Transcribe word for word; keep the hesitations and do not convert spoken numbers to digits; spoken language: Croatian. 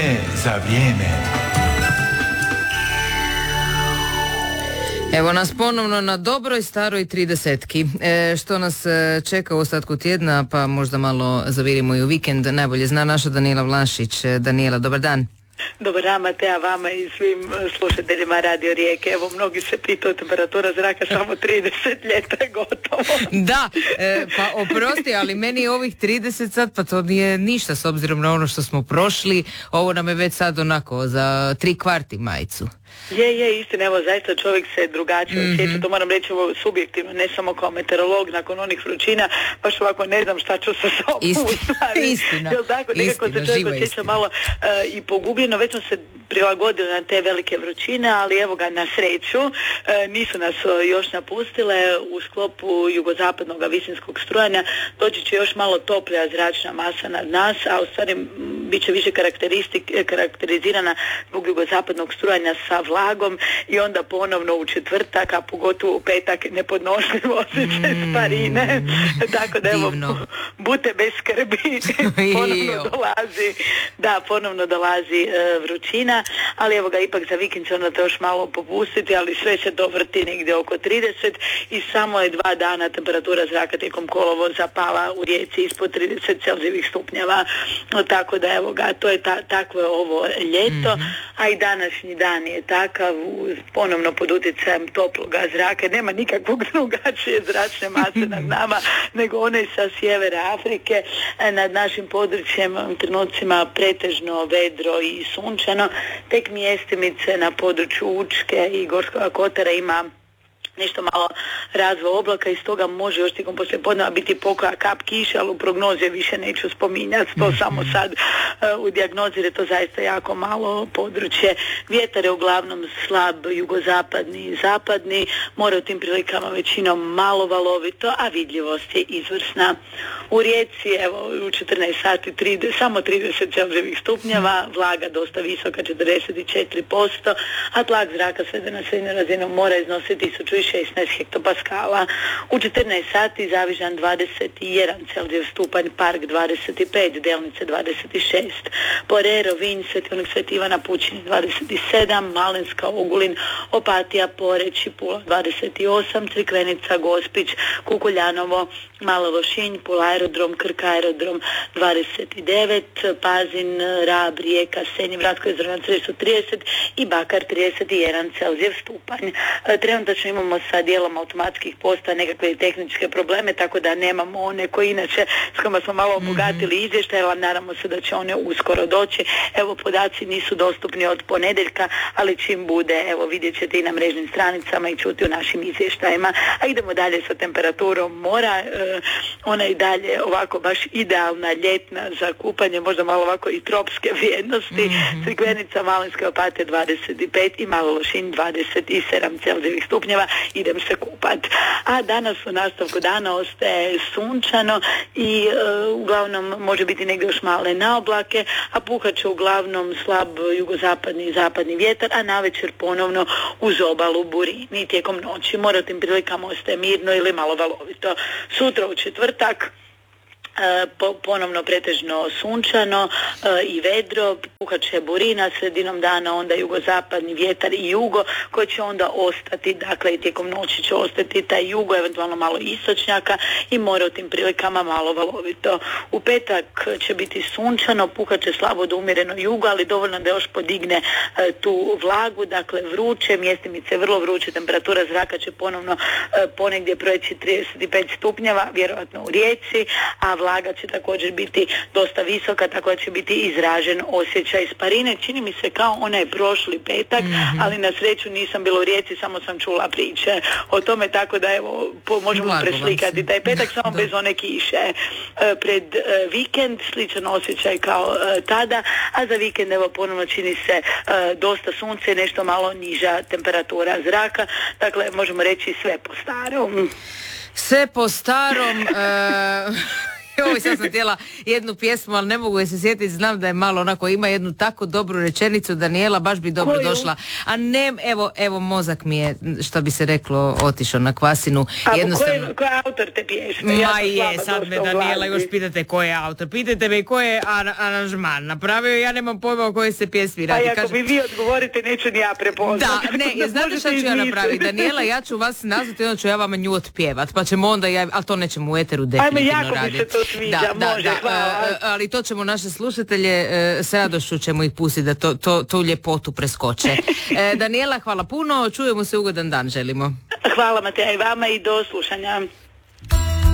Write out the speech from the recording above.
Vrijeme za vrijeme. Evo nas ponovno na dobroj staroj tridesetki. E, što nas e, čeka u ostatku tjedna, pa možda malo zavirimo i u vikend, najbolje zna naša Danijela Vlašić. Danijela, dobar dan. Dobar dan, Matea, vama i svim slušateljima Radio Rijeke. Evo, mnogi se pitaju, temperatura zraka samo trideset, ljeta je gotovo. Da, e, pa oprosti, ali meni je ovih trideset sad, pa to nije ništa s obzirom na ono što smo prošli. Ovo nam je već sad onako za tri kvarti majicu. Je, je, istina, evo, zaista čovjek se drugačije mm-hmm. osjeća, to moram reći ovo subjektivno, ne samo kao meteorolog nakon onih vrućina, baš ovako ne znam šta ću sa sobom Istina, istina, Jel tako, nekako istina, se čovjek osjeća malo uh, i pogubljeno, već smo se prilagodili na te velike vrućine, ali evo ga, na sreću, uh, nisu nas uh, još napustile. U sklopu jugozapadnog visinskog strujanja doći će još malo toplija zračna masa nad nas, a u stvari m, bit će više karakterizirana zbog jugozapadnog strujanja sa vlagom i onda ponovno u četvrtak, a pogotovo u petak nepodnošljivo osjećaj mm, sparine. Tako da evo, bute bez skrbi, ponovno dolazi, da, ponovno dolazi e, vrućina, ali evo ga, ipak za vikend će onda to još malo popustiti, ali sve se dovrti negdje oko trideset i samo je dva dana temperatura zraka tijekom kolovoza pala u Rijeci ispod trideset celzijevih stupnjeva, tako da evo ga, to je ta, takvo je ovo ljeto, mm-hmm. a i današnji dan je takav, ponovno pod utjecajem toploga zraka, nema nikakvog drugačije zračne mase nad nama nego one sa sjevera Afrike. Nad našim područjem trenucima pretežno vedro i sunčano, tek mjestimice na području Učke i Gorskog kotara ima nešto malo razvoj oblaka i stoga može još tijekom poslijepodneva biti pokoja kap kiše, ali u prognozi više neću spominjati, to samo sad uh, u dijagnozi, jer je to zaista jako malo područje. Vjetar je uglavnom slab, jugozapadni i zapadni, more u tim prilikama većinom malo valovito, a vidljivost je izvrsna. U Rijeci, evo, u četrnaest sati trideset, samo trideset celzijevih stupnjeva, vlaga dosta visoka, četrdeset četiri posto, a tlak zraka svede na srednju razinu mora iznosi tisuću šesnaest hektopaskala. U četrnaest sati Zavižan dvadeset jedan celzijev stupanj, Park dvadeset pet, Delnice dvadeset šest, Porero, Vinj, Svetionik Sveti Ivana Pučini dvadeset sedam, Malinska, Ogulin, Opatija, Poreč i Pula dvadeset osam, Crikvenica, Gospić, Kukuljanovo, Malo Lošinj, Pula aerodrom, Krk aerodrom dvadeset devet, Pazin, Rab, Rijeka, Senj, Vratko Jezero su trideset i Bakar trideset jedan celzijev stupanj. Trenutačno imamo sa dijelom automatskih postaja nekakve tehničke probleme, tako da nemamo one koji inače s kojima smo malo obogatili izvještaj, ali nadamo se da će one uskoro doći. Evo, podaci nisu dostupni od ponedjeljka, ali čim bude, evo, vidjet ćete i na mrežnim stranicama i čuti u našim izvještajima. A idemo dalje sa temperaturom mora, e, ona je dalje ovako baš idealna, ljetna za kupanje, možda malo ovako i tropske vrijednosti. Mm-hmm. Crikvenica, Malinska, Opatija dvadeset pet i Malo Lošinj dvadeset sedam celzijevih stupnjeva, idem se kupat. A danas u nastavku dana ostaje sunčano i e, uglavnom može biti negdje još male naoblake, a puhat će uglavnom slab jugozapadni i zapadni vjetar, a navečer ponovno uz obalu burini. Tijekom noći mora u tim prilikama ostaje mirno ili malo valovito. Sutra u četvrtak E, po, ponovno pretežno sunčano e, i vedro, puhat će burina, sredinom dana onda jugozapadni vjetar i jugo koji će onda ostati, dakle i tijekom noći će ostati taj jugo, eventualno malo istočnjaka i more u tim prilikama malo valovito. U petak će biti sunčano, puhat će slabo do umjereno jugo, ali dovoljno da još podigne e, tu vlagu, dakle vruće, mjestimice vrlo vruće, temperatura zraka će ponovno e, ponegdje proći trideset pet stupnjeva, vjerojatno u Rijeci, a vlaga će također biti dosta visoka, tako da će biti izražen osjećaj sparine. Čini mi se kao onaj prošli petak, mm-hmm. ali na sreću nisam bila u Rijeci, samo sam čula priče o tome, tako da evo po, možemo Blago preslikati taj petak samo da. bez one kiše. E, pred e, vikend sličan osjećaj kao e, tada, a za vikend evo ponovno čini se e, dosta sunce, nešto malo niža temperatura zraka, dakle možemo reći sve po starom. Sve po starom. e... Oj, sad sam htjela jednu pjesmu, ali ne mogu je se sjetiti, znam da je malo onako, ima jednu tako dobru rečenicu, Danijela, baš bi dobro Koju? došla. A ne, evo, evo, mozak mi je, što bi se reklo, otišao na kvasinu. A Jednostavno... ko je autor te pjesme? Ma Ja je, sad me Danijela još pitate ko je autor. Pitajte me ko je ar- aranžman napravio, ja nemam pojma o kojoj se pjesmi radi. Pa ako Kaže... mi vi odgovorite, neću ni ja prepoznat. Da, ne, znate šta ću ja napraviti? Danijela, ja ću vas nazvati, onda ću ja vama nju otpjevat, pa ćemo onda, ja, ali to nećemo u eteru definitivno raditi. Ajme, jako mi se to sviđa, da, može, da, hvala. Da, ali to ćemo naše slušatelje, s radošću ćemo ih pustiti da to, to, tu ljepotu preskoče. Danijela, hvala puno, čujemo se, ugodan dan želimo. Hvala Mateja i vama i do slušanja.